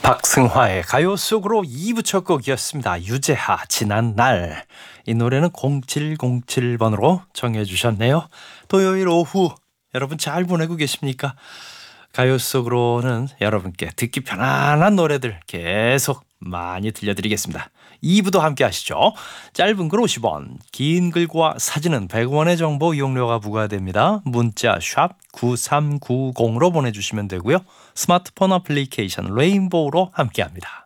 박승화의 가요 속으로 2부 첫 곡이었습니다. 유재하 지난 날. 이 노래는 0707번으로 정해 주셨네요. 토요일 오후 여러분 잘 보내고 계십니까? 가요 속으로는 여러분께 듣기 편안한 노래들 계속 많이 들려드리겠습니다. 2부도 함께 하시죠. 짧은 글 50원, 긴 글과 사진은 100원의 정보 이용료가 부과됩니다. 문자 샵 9390으로 보내주시면 되고요. 스마트폰 어플리케이션 레인보우로 함께합니다.